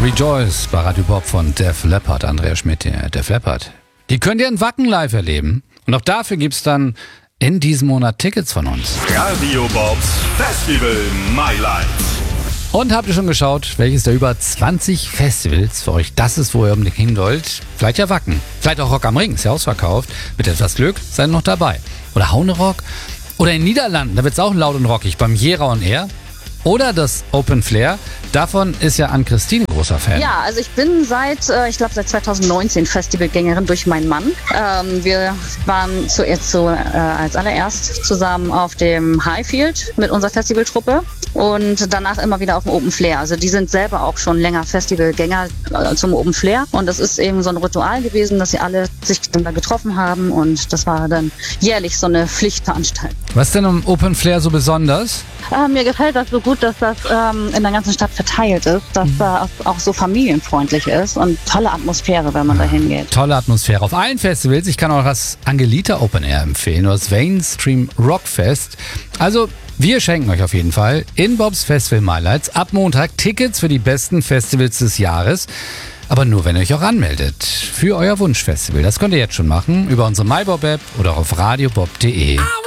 Rejoice bei Radio Bob von Def Leppard, Andreas Schmidt, Def Leppard. Die könnt ihr in Wacken live erleben. Und auch dafür gibt's dann in diesem Monat Tickets von uns. Radio Bobs Festival My Life. Und habt ihr schon geschaut, welches der über 20 Festivals für euch das ist, wo ihr unbedingt hin wollt? Vielleicht ja Wacken. Vielleicht auch Rock am Ring, ist ja ausverkauft. Mit etwas Glück seid ihr noch dabei. Oder Haunerock. Oder in den Niederlanden, da wird's auch laut und rockig beim Jera on Air. Oder das Open Flair. Davon ist ja Ann-Christine großer Fan. Ja, also ich bin seit 2019 Festivalgängerin durch meinen Mann. Wir waren als allererst zusammen auf dem Highfield mit unserer Festivaltruppe und danach immer wieder auf dem Open Flair. Also die sind selber auch schon länger Festivalgänger zum Open Flair. Und das ist eben so ein Ritual gewesen, dass sie alle sich dann da getroffen haben. Und das war dann jährlich so eine Pflichtveranstaltung. Was ist denn am Open Flair so besonders? Mir gefällt das so gut, dass das in der ganzen Stadt verteilt ist, dass das auch so familienfreundlich ist und tolle Atmosphäre, wenn man da hingeht. Tolle Atmosphäre. Auf allen Festivals, ich kann auch das Angelita Open Air empfehlen oder das Mainstream Rockfest. Also wir schenken euch auf jeden Fall in Bobs Festival My Lights ab Montag Tickets für die besten Festivals des Jahres. Aber nur, wenn ihr euch auch anmeldet für euer Wunschfestival. Das könnt ihr jetzt schon machen über unsere MyBob-App oder auf radiobob.de.